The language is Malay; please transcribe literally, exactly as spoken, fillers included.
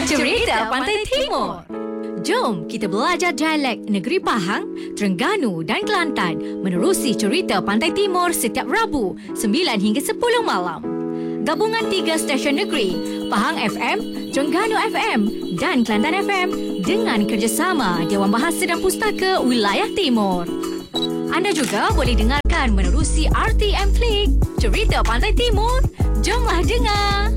Cerita Pantai Timur. Jom kita belajar dialek negeri Pahang, Terengganu dan Kelantan menerusi Cerita Pantai Timur setiap Rabu sembilan hingga sepuluh malam. Gabungan tiga stesen negeri, Pahang F M, Terengganu F M dan Kelantan F M dengan kerjasama Dewan Bahasa dan Pustaka Wilayah Timur. Anda juga boleh dengarkan menerusi R T M Klik. Cerita Pantai Timur, jomlah dengar.